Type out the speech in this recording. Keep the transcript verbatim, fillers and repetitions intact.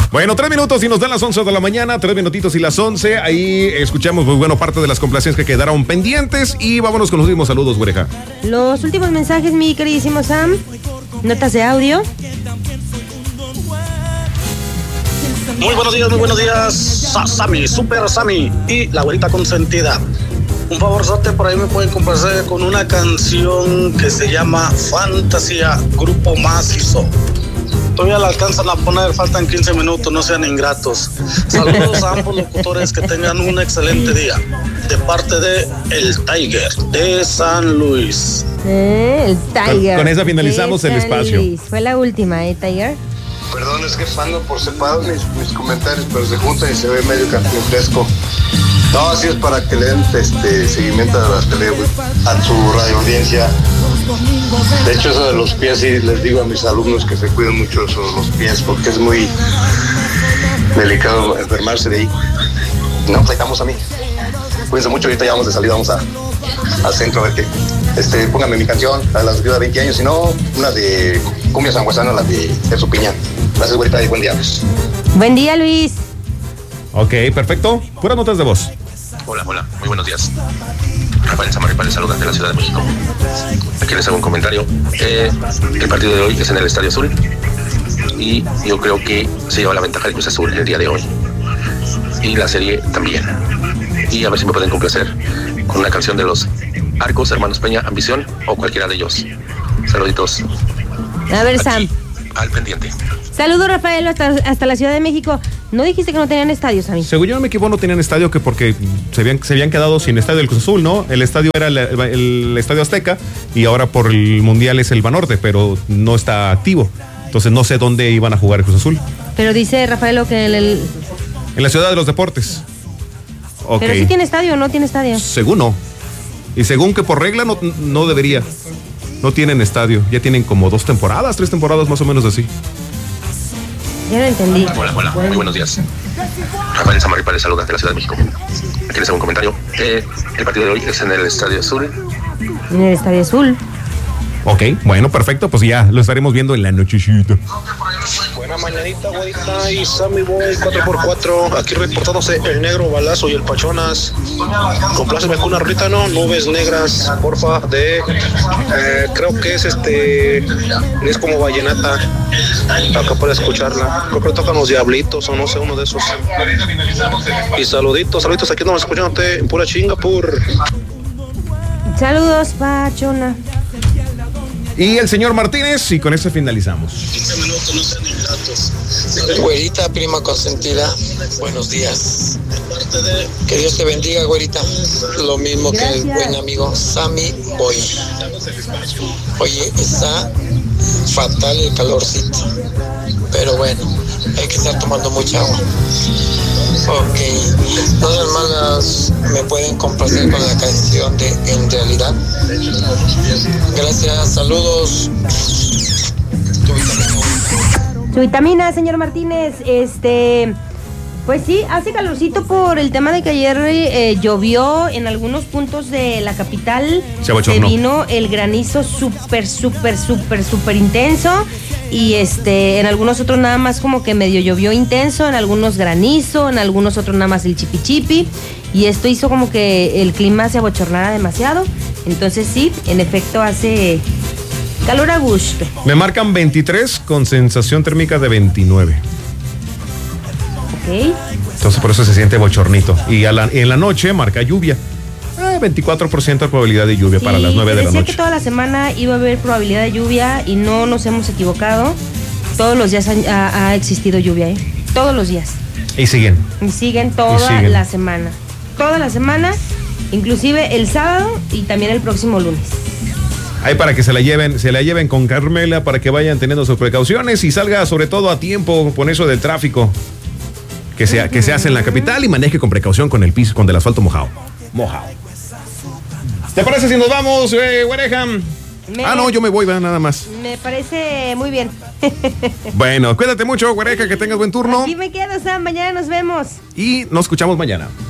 Bueno, tres minutos y nos dan las once de la mañana, tres minutitos y las once. Ahí escuchamos, pues bueno, parte de las complacencias que quedaron pendientes. Y vámonos con los últimos saludos, güereja. Los últimos mensajes, mi queridísimo Sam. Notas de audio. Muy buenos días, muy buenos días, Sammy, Super Sammy y la güerita consentida. Un favorzote, por ahí me pueden complacer con una canción que se llama Fantasía, Grupo Macizo. Todavía la alcanzan a poner, faltan quince minutos, no sean ingratos. Saludos a ambos locutores, que tengan un excelente día. De parte de El Tiger, de San Luis. Eh, el Tiger. Con, con esa finalizamos el espacio. Luis. Fue la última, ¿eh, Tiger? Perdón, es que mando por separado mis, mis comentarios, pero se juntan y se ve medio cantinflesco. No, así es para que le den este, seguimiento a la tele, a su radio audiencia. De hecho, eso de los pies, sí les digo a mis alumnos que se cuiden mucho eso de los pies, porque es muy delicado enfermarse de ahí. No, pues ahí estamos a mí. Cuídense mucho, ahorita ya vamos de salida, vamos a, al centro a ver qué. Este, póngame mi canción, la de las viudas de veinte años, si no, una de cumbia sanguesana, la de Jesús Piña. Gracias, güerita, y buen día. Buen día, Luis. Ok, perfecto. Puras notas de voz. Hola, hola, muy buenos días. Rafael Samarripa les saluda de la Ciudad de México. Aquí les hago un comentario. Eh, el partido de hoy es en el Estadio Azul y yo creo que se lleva la ventaja de Cruz Azul el día de hoy. Y la serie también. Y a ver si me pueden complacer con una canción de los Arcos, Hermanos Peña, Ambición o cualquiera de ellos. Saluditos. A ver, Aquí, Sam. al pendiente. Saludos, Rafael, hasta, hasta la Ciudad de México. ¿No dijiste que no tenían estadios, amigo? Según yo no me equivoco, no tenían estadio, que porque se habían, se habían quedado sin estadio del Cruz Azul, ¿no? El estadio era el, el, el Estadio Azteca y ahora por el Mundial es el Banorte, pero no está activo. Entonces no sé dónde iban a jugar el Cruz Azul. Pero dice Rafael que el, el... En la Ciudad de los Deportes. Okay. Pero sí tiene estadio o no tiene estadio. Según no. Y según que por regla no, no debería. No tienen estadio. Ya tienen como dos temporadas, tres temporadas más o menos así. Ya lo entendí. Hola, hola, muy buenos días. Rafael Samarripa les saluda de la Ciudad de México. Aquí les hago un comentario. Eh, el partido de hoy es en el Estadio Azul. En el Estadio Azul. Ok, bueno, perfecto. Pues ya lo estaremos viendo en la nochecita. Buena mañanita, güerita y Sammy Boy cuatro por cuatro. Aquí reportándose el Negro Balazo y el Pachonas. Compláceme con una rolita, ¿no? Nubes negras, porfa, de... Eh, creo que es este... Es como vallenata. Acá para escucharla. Creo que tocan los Diablitos o no sé, uno de esos. Y saluditos, saluditos. Aquí estamos escuchándote en pura chinga por... Saludos, Pachona. Y el señor Martínez, y con eso finalizamos. Güerita, prima consentida, buenos días. Que Dios te bendiga, güerita. Lo mismo Gracias. Que el buen amigo Sammy Boy. Oye, está fatal el calorcito, pero bueno, hay que estar tomando mucha agua. Ok, todas las malas me pueden complacer con la canción de En Realidad. Gracias, saludos. Su vitamina, señor Martínez, este, pues sí, hace calorcito por el tema de que ayer eh, llovió en algunos puntos de la capital. Se abochornó. Se vino el granizo súper, súper, súper, súper intenso. Y este, en algunos otros nada más como que medio llovió intenso, en algunos granizo, en algunos otros nada más el chipi chipi. Y esto hizo como que el clima se abochornara demasiado. Entonces sí, en efecto hace calor a gusto. Me marcan veintitrés con sensación térmica de veintinueve. Ok. Entonces por eso se siente bochornito. Y a la, en la noche marca lluvia. Eh, veinticuatro por ciento de probabilidad de lluvia sí, para las nueve de la noche. Decía que toda la semana iba a haber probabilidad de lluvia y no nos hemos equivocado. Todos los días ha, ha existido lluvia, ¿eh? Todos los días. Y siguen. Y siguen toda y siguen. la semana. Toda la semana, inclusive el sábado y también el próximo lunes. Ahí para que se la lleven, se la lleven con Carmela, para que vayan teniendo sus precauciones y salga sobre todo a tiempo con eso del tráfico que se, uh-huh. que se hace en la capital y maneje con precaución con el piso, con el asfalto mojado. Mojado. ¿Te parece si nos vamos, eh, güereja? Me, ah, no, yo me voy, ¿verdad? Nada más. Me parece muy bien. Bueno, cuídate mucho, güereja, que tengas buen turno. Aquí me quedo, Sam, mañana nos vemos. Y nos escuchamos mañana.